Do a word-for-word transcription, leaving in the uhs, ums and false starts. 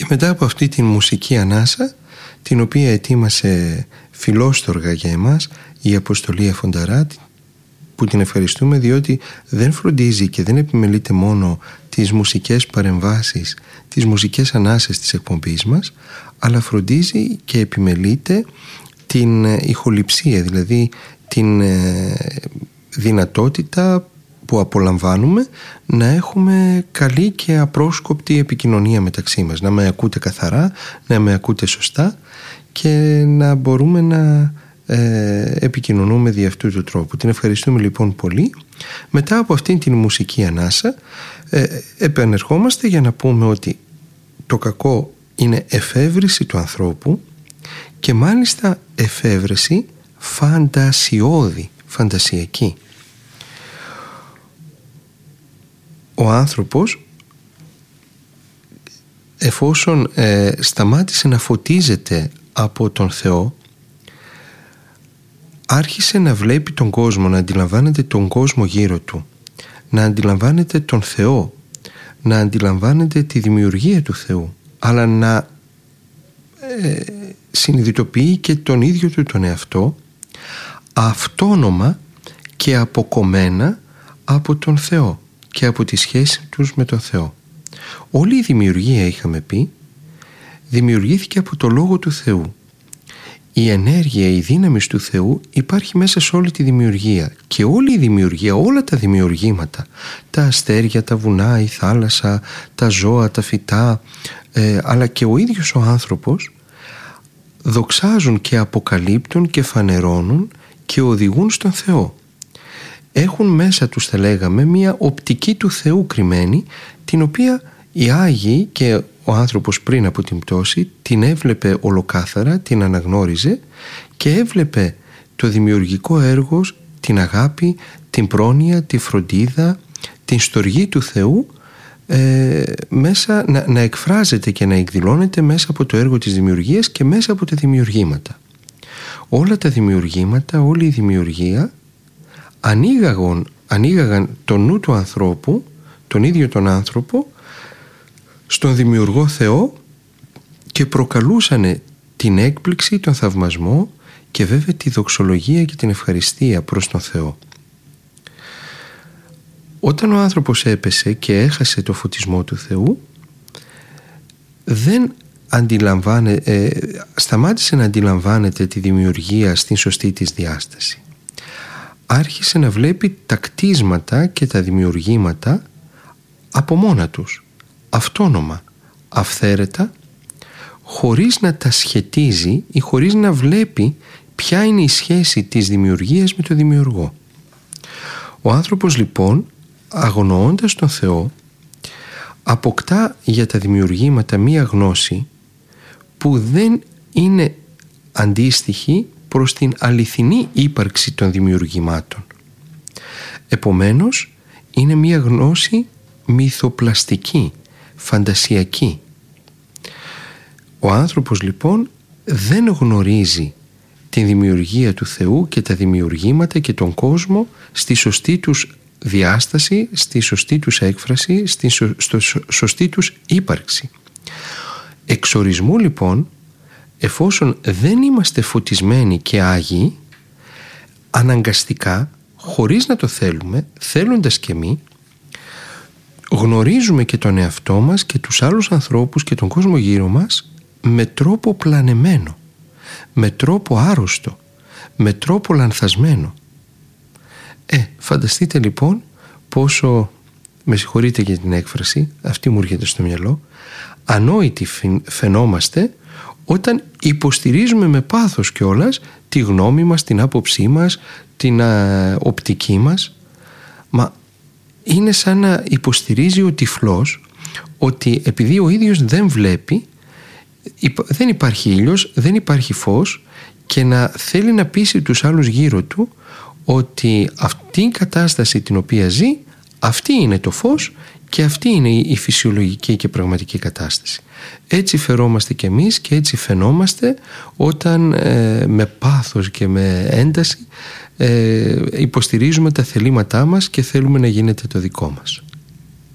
Και μετά από αυτή την μουσική ανάσα, την οποία ετοίμασε φιλόστοργα για εμάς η Αποστολή Αφονταρά, που την ευχαριστούμε διότι δεν φροντίζει και δεν επιμελείται μόνο τις μουσικές παρεμβάσεις, τις μουσικές ανάσες της εκπομπής μας, αλλά φροντίζει και επιμελείται την ηχοληψία, δηλαδή την δυνατότητα που απολαμβάνουμε να έχουμε καλή και απρόσκοπτη επικοινωνία μεταξύ μας, να με ακούτε καθαρά, να με ακούτε σωστά και να μπορούμε να ε, επικοινωνούμε δι' αυτού του τρόπου. Την ευχαριστούμε λοιπόν πολύ. Μετά από αυτήν την μουσική ανάσα ε, επανερχόμαστε για να πούμε ότι το κακό είναι εφεύρεση του ανθρώπου και μάλιστα εφεύρεση φαντασιώδη, φαντασιακή. Ο άνθρωπος, εφόσον ε, σταμάτησε να φωτίζεται από τον Θεό, άρχισε να βλέπει τον κόσμο, να αντιλαμβάνεται τον κόσμο γύρω του, να αντιλαμβάνεται τον Θεό, να αντιλαμβάνεται τη δημιουργία του Θεού, αλλά να ε, συνειδητοποιεί και τον ίδιο του τον εαυτό αυτόνομα και αποκομμένα από τον Θεό και από τη σχέση τους με τον Θεό. Όλη η δημιουργία, είχαμε πει, δημιουργήθηκε από το Λόγο του Θεού. Η ενέργεια, η δύναμη του Θεού υπάρχει μέσα σε όλη τη δημιουργία και όλη η δημιουργία, όλα τα δημιουργήματα, τα αστέρια, τα βουνά, η θάλασσα, τα ζώα, τα φυτά, ε, αλλά και ο ίδιος ο άνθρωπος δοξάζουν και αποκαλύπτουν και φανερώνουν και οδηγούν στον Θεό. Έχουν μέσα τους, θα λέγαμε, μια οπτική του Θεού κρυμμένη, την οποία οι Άγιοι και ο άνθρωπος πριν από την πτώση την έβλεπε ολοκάθαρα, την αναγνώριζε και έβλεπε το δημιουργικό έργο, την αγάπη, την πρόνοια, τη φροντίδα, την στοργή του Θεού ε, μέσα, να, να εκφράζεται και να εκδηλώνεται μέσα από το έργο της δημιουργίας και μέσα από τα δημιουργήματα. Όλα τα δημιουργήματα, όλη η δημιουργία ανοίγαγαν, ανοίγαγαν το νου του ανθρώπου, τον ίδιο τον άνθρωπο, στον δημιουργό Θεό και προκαλούσανε την έκπληξη, τον θαυμασμό και βέβαια τη δοξολογία και την ευχαριστία προς τον Θεό. Όταν ο άνθρωπος έπεσε και έχασε το φωτισμό του Θεού, δεν αντιλαμβάνε, ε, σταμάτησε να αντιλαμβάνεται τη δημιουργία στην σωστή της διάσταση. Άρχισε να βλέπει τα κτίσματα και τα δημιουργήματα από μόνα τους, αυτόνομα, αυθαίρετα, χωρίς να τα σχετίζει ή χωρίς να βλέπει ποια είναι η σχέση της δημιουργίας με το δημιουργό. Ο άνθρωπος λοιπόν, αγνοώντας τον Θεό, αποκτά για τα δημιουργήματα μία γνώση που δεν είναι αντίστοιχη προς την αληθινή ύπαρξη των δημιουργημάτων. Επομένως, είναι μία γνώση μυθοπλαστική, φαντασιακή. Ο άνθρωπος λοιπόν δεν γνωρίζει την δημιουργία του Θεού και τα δημιουργήματα και τον κόσμο στη σωστή τους διάσταση, στη σωστή τους έκφραση, στη σω, στο σωστή τους ύπαρξη. Εξορισμού λοιπόν, εφόσον δεν είμαστε φωτισμένοι και άγιοι, αναγκαστικά, χωρίς να το θέλουμε, θέλοντας και μη, γνωρίζουμε και τον εαυτό μας και τους άλλους ανθρώπους και τον κόσμο γύρω μας με τρόπο πλανεμένο, με τρόπο άρρωστο, με τρόπο λανθασμένο. Ε, φανταστείτε λοιπόν πόσο, με συγχωρείτε για την έκφραση, αυτή μου έρχεται στο μυαλό, ανόητοι φαινόμαστε όταν υποστηρίζουμε με πάθος κιόλας τη γνώμη μας, την άποψή μας, την α, οπτική μας. Μα είναι σαν να υποστηρίζει ο τυφλός ότι επειδή ο ίδιος δεν βλέπει, δεν υπάρχει ήλιος, δεν υπάρχει φως, και να θέλει να πείσει τους άλλους γύρω του ότι αυτή η κατάσταση την οποία ζει, αυτή είναι το φως και αυτή είναι η φυσιολογική και πραγματική κατάσταση. Έτσι φερόμαστε κι εμείς και έτσι φαινόμαστε όταν ε, με πάθος και με ένταση ε, υποστηρίζουμε τα θελήματά μας και θέλουμε να γίνεται το δικό μας.